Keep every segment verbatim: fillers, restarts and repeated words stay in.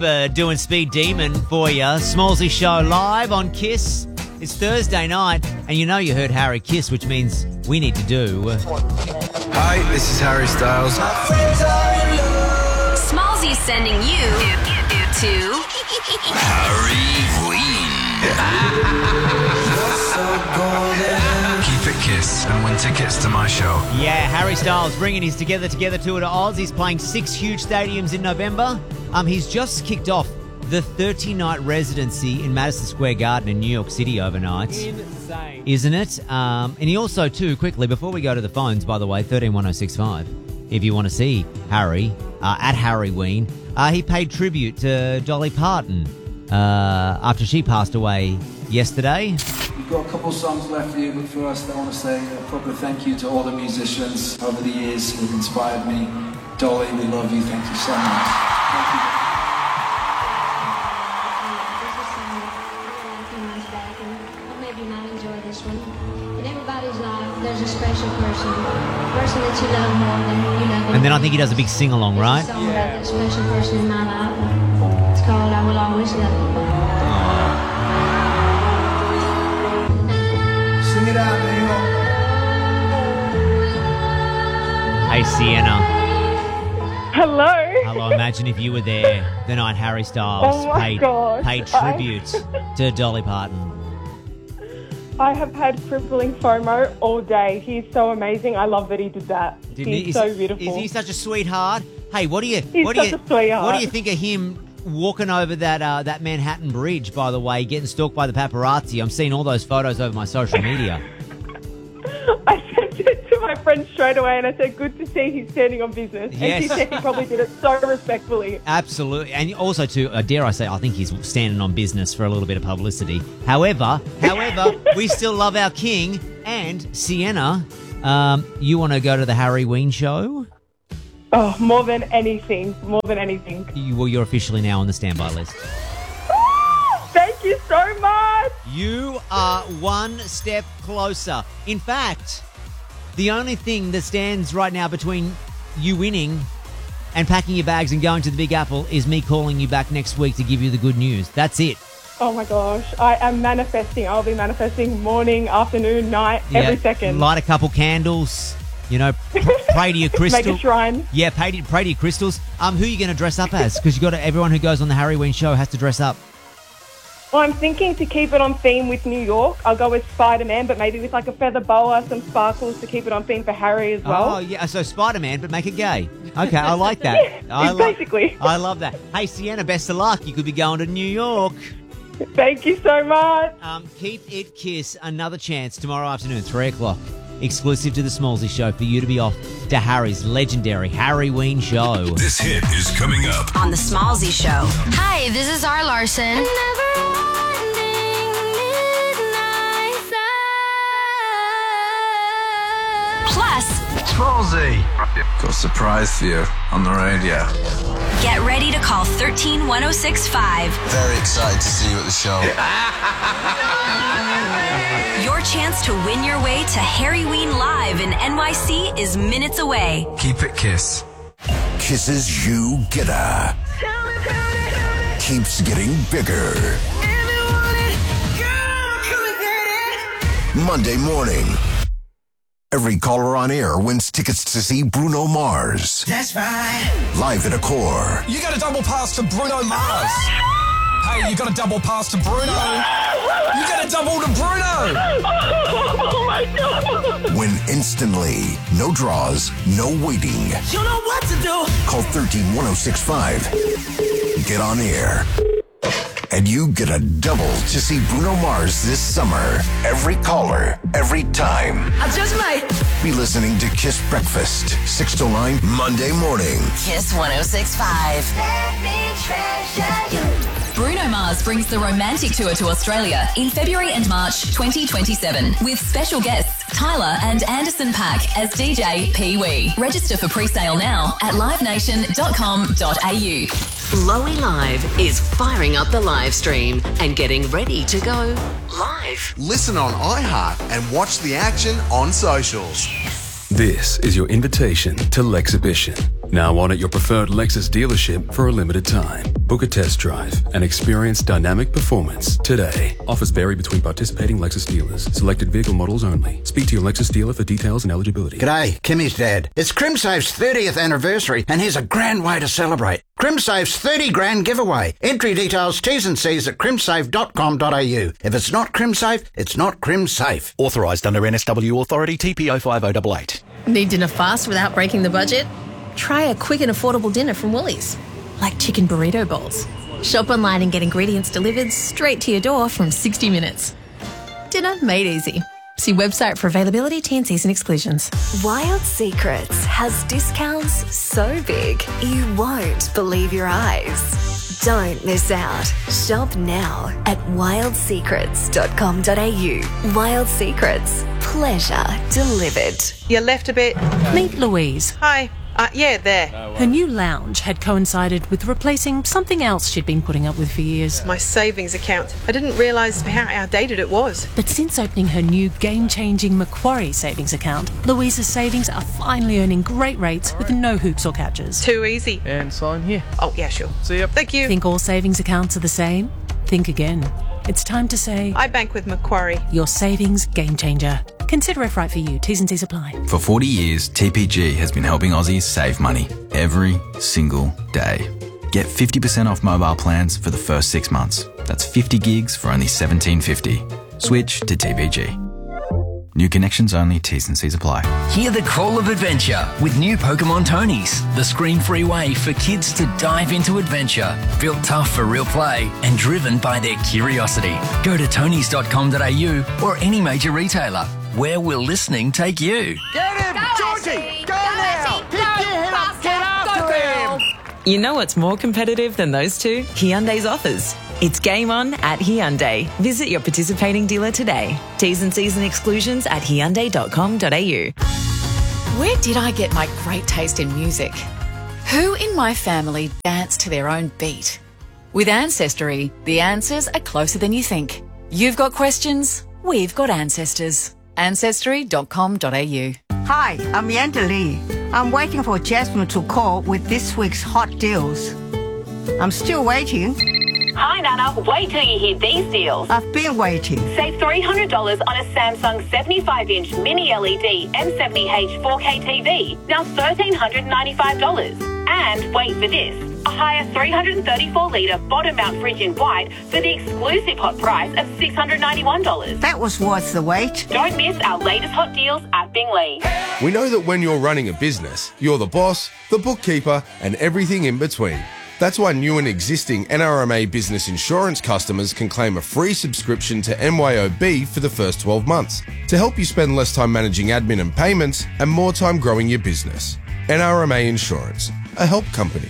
Uh, doing Speed Demon for you. Smallsy Show live on Kiss. It's Thursday night, and you know you heard Harry Kiss, which means we need to do. Hi, this is Harry Styles. Smallsy's sending you to Harry Ween. Keep it Kiss and win tickets to my show. Yeah, Harry Styles bringing his Together Together tour to Oz. He's playing six huge stadiums in November. Um, he's just kicked off the thirty-night residency in Madison Square Garden in New York City overnight. Insane. Isn't it? Um, and he also, too, quickly, before we go to the phones, by the way, thirteen one oh six five, if you want to see Harry, uh, at Harry Ween, uh, he paid tribute to Dolly Parton uh, after she passed away yesterday. We've got a couple songs left for you, but first I want to say a proper thank you to all the musicians over the years who've inspired me. Dolly, we love you. Thank you so much. Thank you. Maybe not enjoy this one. In everybody's life, there's a special person. A person that you love more than you love. And then I think he does a big sing-along, right? There's a song about that special person in my life. It's called I Will Always Love You. Sing it out, New York. Hey, Sienna. Hello. Hello, imagine if you were there the night Harry Styles Oh my paid, gosh. paid tribute to Dolly Parton. I have had crippling FOMO all day. He's so amazing. I love that he did that. Didn't He's he? Is- so beautiful. Is he such a sweetheart? Hey, what do you He's what do such you a sweetheart. what do you think of him walking over that uh, that Manhattan Bridge? By the way, getting stalked by the paparazzi. I'm seeing all those photos over my social media. I sent it to my friend straight away and I said, good to see he's standing on business. Yes. And she said he probably did it so respectfully. Absolutely, and also too, uh, dare I say, I think he's standing on business for a little bit of publicity. However, however, we still love our king. And Sienna, um, you want to go to the Harry Ween show? Oh, more than anything. More than anything. You, well, you're officially now on the standby list. Thank you so much. You are one step closer. In fact, the only thing that stands right now between you winning and packing your bags and going to the Big Apple is me calling you back next week to give you the good news. That's it. Oh my gosh. I am manifesting. I'll be manifesting morning, afternoon, night, Yeah, every second. Light a couple candles. You know, pr- pray to your crystal. Make a shrine. Yeah, pray to, pray to your crystals. Um, who are you going to dress up as? Because you got to, everyone who goes on the Harry Ween show has to dress up. Well, I'm thinking to keep it on theme with New York. I'll go with Spider-Man, but maybe with like a feather boa, some sparkles to keep it on theme for Harry as well. Oh, yeah. So Spider-Man, but make it gay. Okay, I like that. Yeah, I lo- basically. I love that. Hey, Sienna, best of luck. You could be going to New York. Thank you so much. Um, Keep It Kiss, another chance tomorrow afternoon, three o'clock. Exclusive to the Smallsy Show for you to be off to Harry's legendary Harry Ween show. This hit is coming up on the Smallsy Show. Hi, this is R. Larson. Plus, Smallsy. Got a surprise for you on the radio. get ready to call one three one oh six five. Very excited to see you at the show. Your chance to win your way to Harry Ween Live in N Y C is minutes away. Keep it Kiss. Kisses You Getter. Keeps getting bigger. Monday morning. Every caller on air wins tickets to see Bruno Mars. That's right. Live at Accor. You got a double pass to Bruno Mars. Hey, you got a double pass to Bruno. You got a double to Bruno. Oh my God. Win instantly. No draws, no waiting. You know what to do. Call one three one oh six five. Get on air. And you get a double to see Bruno Mars this summer. Every caller, every time. I just might be listening to Kiss Breakfast, six to nine, Monday morning. Kiss one oh six point five. Let me treasure you. Bruno Mars brings the romantic tour to Australia in February and March twenty twenty-seven with special guests Tyler and Anderson .Paak as D J Pee Wee. Register for pre-sale now at live nation dot com dot a u. Lowy Live is firing up the live stream and getting ready to go live. Listen on iHeart and watch the action on socials. This is your invitation to Lexhibition. Now on at your preferred Lexus dealership for a limited time. Book a test drive and experience dynamic performance today. Offers vary between participating Lexus dealers. Selected vehicle models only. Speak to your Lexus dealer for details and eligibility. G'day, Kimmy's dad. It's CrimSafe's thirtieth anniversary, and here's a grand way to celebrate. CrimSafe's thirty grand giveaway. Entry details, T's and C's at crimsafe dot com dot a u. If it's not CrimSafe, it's not CrimSafe. Authorised under N S W Authority T P oh five oh eight eight. Need dinner fast without breaking the budget? Try a quick and affordable dinner from Woolies, like chicken burrito bowls. Shop online and get ingredients delivered straight to your door from sixty minutes. Dinner made easy. See website for availability, T and Cs and exclusions. Wild Secrets has discounts so big you won't believe your eyes. Don't miss out. Shop now at wild secrets dot com dot a u. Wild Secrets. Pleasure delivered. You left a bit. Meet Louise. Hi. Uh, yeah, there. Her new lounge had coincided with replacing something else she'd been putting up with for years. My savings account. I didn't realise how outdated it was. But since opening her new game-changing Macquarie savings account, Louise's savings are finally earning great rates with no hoops or catches. Too easy. And sign here. Oh, yeah, sure. See ya. Thank you. Think all savings accounts are the same? Think again. It's time to say... I bank with Macquarie. Your savings game changer. Consider if right for you. T's and C's apply. For forty years, T P G has been helping Aussies save money every single day. Get fifty percent off mobile plans for the first six months. That's fifty gigs for only seventeen fifty. Switch to T P G. New connections only, T's and C's apply. Hear the call of adventure with new Pokemon Tonies, the screen-free way for kids to dive into adventure. Built tough for real play and driven by their curiosity. Go to tonys dot com dot a u or any major retailer. Where will listening take you? Get him! Go, Georgie! Ashley. Go, go now! Go, get him up! Get after him! You know what's more competitive than those two? Hyundai's offers. It's game on at Hyundai. Visit your participating dealer today. T's and C's and exclusions at hyundai dot com dot a u. Where did I get my great taste in music? Who in my family dance to their own beat? With Ancestry, the answers are closer than you think. You've got questions, we've got ancestors. ancestry dot com dot a u. Hi, I'm Yanta Lee. I'm waiting for Jasmine to call with this week's hot deals. I'm still waiting. Hi, Nana. Wait till you hear these deals. I've been waiting. Save three hundred dollars on a Samsung seventy-five inch mini L E D M seventy H four K T V. Now one thousand three hundred ninety-five dollars. And wait for this. A higher three hundred thirty-four litre bottom mount fridge in white for the exclusive hot price of six hundred ninety-one dollars. That was worth the wait. Don't miss our latest hot deals at Bingley. We know that when you're running a business, you're the boss, the bookkeeper, and everything in between. That's why new and existing N R M A business insurance customers can claim a free subscription to M Y O B for the first twelve months to help you spend less time managing admin and payments and more time growing your business. N R M A Insurance, a help company.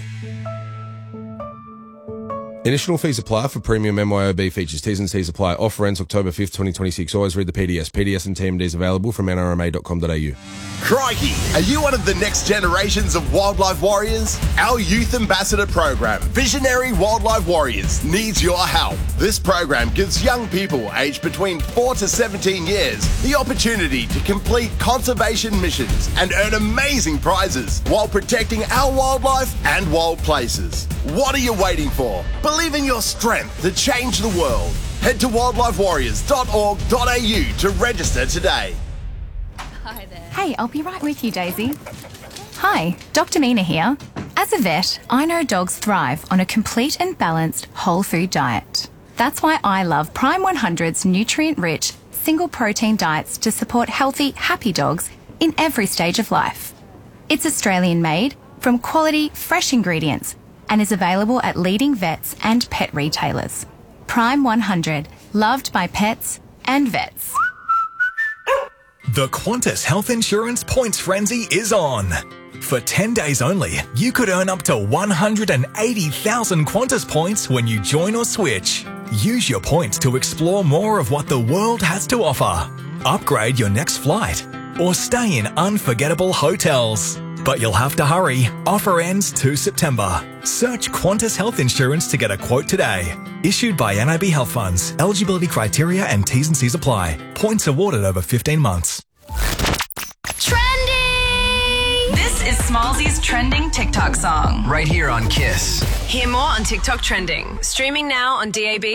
Initial fees apply for premium M Y O B features. T's and C's apply. Offer ends October fifth, twenty twenty-six. Always read the P D S. P D S and T M Ds available from N R M A dot com dot a u. Crikey! Are you one of the next generations of wildlife warriors? Our Youth Ambassador program, Visionary Wildlife Warriors, needs your help. This program gives young people aged between four to seventeen years the opportunity to complete conservation missions and earn amazing prizes while protecting our wildlife and wild places. What are you waiting for? Believe in your strength to change the world. Head to wildlife warriors dot org dot a u to register today. Hi there. Hey, I'll be right with you, Daisy. Hi, Doctor Mina here. As a vet, I know dogs thrive on a complete and balanced whole food diet. That's why I love Prime one hundred's nutrient-rich, single-protein diets to support healthy, happy dogs in every stage of life. It's Australian-made, from quality, fresh ingredients, and is available at leading vets and pet retailers. Prime one hundred, loved by pets and vets. The Qantas Health Insurance Points Frenzy is on. For ten days only, you could earn up to one hundred eighty thousand Qantas points when you join or switch. Use your points to explore more of what the world has to offer. Upgrade your next flight or stay in unforgettable hotels. But you'll have to hurry. Offer ends two September. Search Qantas Health Insurance to get a quote today. Issued by N I B Health Funds. Eligibility criteria and T's and C's apply. Points awarded over fifteen months. Trending! This is Smallsy's trending TikTok song. Right here on Kiss. Hear more on TikTok trending. Streaming now on D A B